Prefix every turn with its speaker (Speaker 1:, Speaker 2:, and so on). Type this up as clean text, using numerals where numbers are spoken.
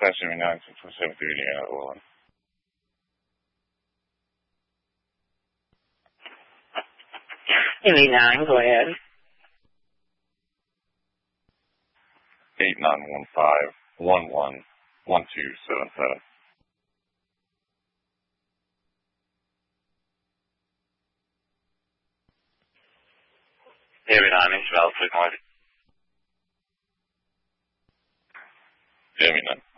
Speaker 1: 679 Indiana, Orland.
Speaker 2: 89, go ahead.
Speaker 1: 8915-11-1277.
Speaker 3: David, I'm in Valve,
Speaker 1: David,